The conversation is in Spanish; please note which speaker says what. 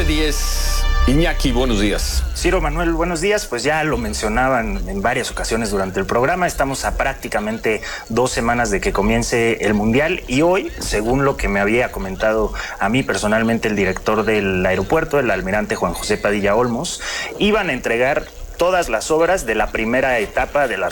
Speaker 1: 9:10. Iñaki, buenos días.
Speaker 2: Ciro, Manuel, buenos días. Pues ya lo mencionaban en varias ocasiones durante el programa. Estamos a prácticamente 2 semanas de que comience el Mundial y hoy, según lo que me había comentado a mí personalmente el director del aeropuerto, el almirante Juan José Padilla Olmos, iban a entregar todas las obras de la primera etapa de las